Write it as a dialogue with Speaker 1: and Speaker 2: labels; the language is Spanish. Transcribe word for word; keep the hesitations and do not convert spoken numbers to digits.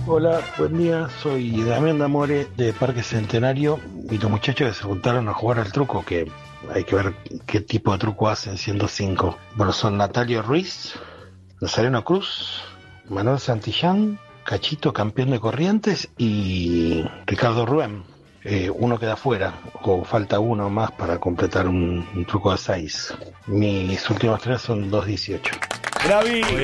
Speaker 1: Hola, buen día, soy Damián Damore de Parque Centenario y los muchachos que se juntaron a jugar al truco, que hay que ver qué tipo de truco hacen siendo cinco. Bueno, son Natalio Ruiz, Nazareno Cruz, Manuel Santillán, Cachito, campeón de Corrientes, y Ricardo Ruem. Eh, uno queda fuera, o falta uno más para completar un, un truco de seis. Mis últimos tres son dos dieciocho.
Speaker 2: Bravi.